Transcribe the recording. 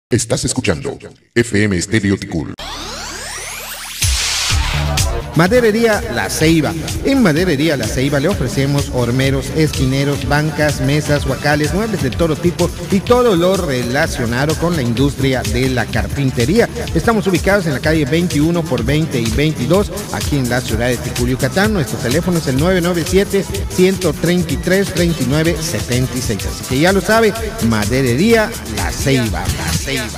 Estás escuchando FM Estéreo Ticul. Maderería La Ceiba. En Maderería La Ceiba le ofrecemos hormeros, esquineros, bancas, mesas, huacales, muebles de todo tipo y todo lo relacionado con la industria de la carpintería. Estamos ubicados en la calle 21 por 20 y 22, aquí en la ciudad de Ticul, Yucatán. Nuestro teléfono es el 997-133-2976. Así que ya lo sabe, Maderería La Ceiba. La Ceiba.